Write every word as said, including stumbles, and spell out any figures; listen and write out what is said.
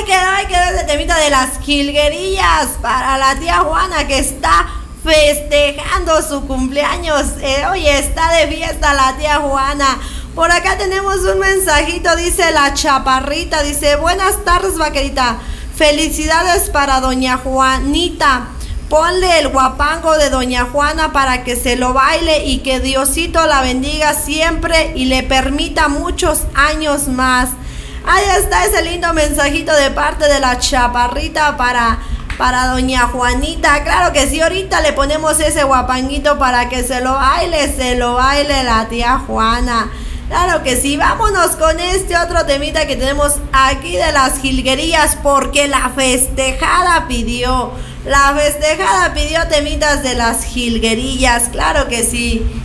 Ay, quedó, ay, quedó ese temita de las jilguerillas para la tía Juana que está festejando su cumpleaños. Eh, oye, está de fiesta la tía Juana. Por acá tenemos un mensajito, dice la chaparrita, dice, buenas tardes, vaquerita. Felicidades para doña Juanita. Ponle el guapango de doña Juana para que se lo baile y que Diosito la bendiga siempre y le permita muchos años más. Ahí está ese lindo mensajito de parte de la chaparrita para, para doña Juanita. Claro que sí, ahorita le ponemos ese guapanguito para que se lo baile, se lo baile la tía Juana. Claro que sí, vámonos con este otro temita que tenemos aquí de las jilguerías, porque la festejada pidió, la festejada pidió temitas de las jilguerillas, claro que sí.